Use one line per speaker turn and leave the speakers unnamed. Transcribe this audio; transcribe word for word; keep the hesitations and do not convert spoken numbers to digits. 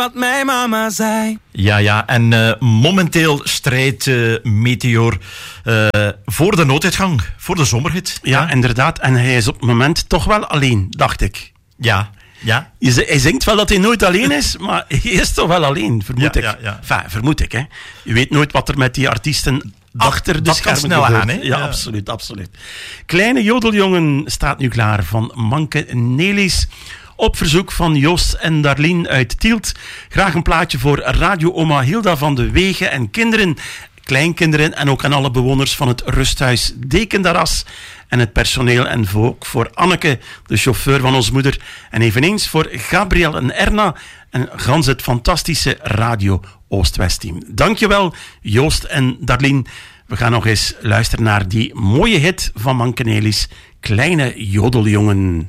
wat mijn mama zei.
Ja, ja, en uh, momenteel strijdt uh, Meteor uh, voor de nooduitgang, voor de zomerhit.
Ja, ja, inderdaad. En hij is op het moment toch wel alleen, dacht ik.
Ja, ja.
Hij zingt wel dat hij nooit alleen is, maar hij is toch wel alleen, vermoed
ja,
ik.
Ja, ja.
Enfin, vermoed ik, hè. Je weet nooit wat er met die artiesten achter de
dat
schermen
kan snel
gebeurt.
gaan, hè?
Ja,
Ja,
absoluut, absoluut. Kleine jodeljongen staat nu klaar van Manke Nelis. Op verzoek van Jos en Darlien uit Tielt. Graag een plaatje voor Radio Oma Hilda van de Wegen en kinderen, kleinkinderen en ook aan alle bewoners van het rusthuis Dekendaras en het personeel en ook voor Anneke, de chauffeur van ons moeder, en eveneens voor Gabriel en Erna en gans het fantastische Radio Oost-West team. Dankjewel Joost en Darlien. We gaan nog eens luisteren naar die mooie hit van Manke Nelis, Kleine Jodeljongen.